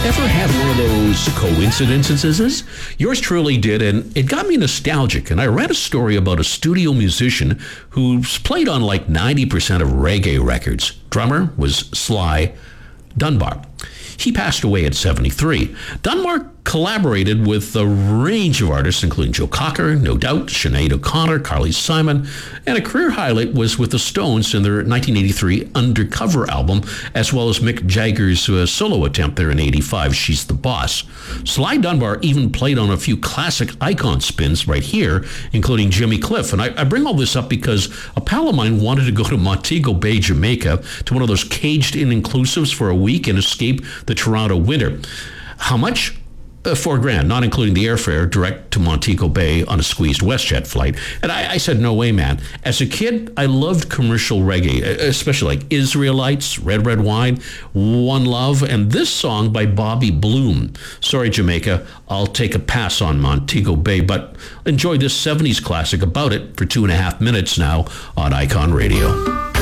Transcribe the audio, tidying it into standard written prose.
Ever had one of those coincidences? Yours truly did, and it got me nostalgic. And I read a story about a studio musician who's played on like 90% of reggae records. Drummer was Sly Dunbar. He passed away at 73. Dunbar collaborated with a range of artists, including Joe Cocker, No Doubt, Sinead O'Connor, Carly Simon, and a career highlight was with the Stones in their 1983 Undercover album, as well as Mick Jagger's solo attempt there in 85, She's the Boss. Sly Dunbar even played on a few classic icon spins right here, including Jimmy Cliff. And I bring all this up because a pal of mine wanted to go to Montego Bay, Jamaica, to one of those caged-in inclusives for a week and escape the Toronto winter. How much? $4,000, not including the airfare direct to Montego Bay on a squeezed WestJet flight. And I said, no way, man. As a kid, I loved commercial reggae, especially like Israelites, Red Red Wine, One Love, and this song by Bobby Bloom. Sorry, Jamaica, I'll take a pass on Montego Bay, but enjoy this 70s classic about it for 2.5 minutes now on Icon Radio.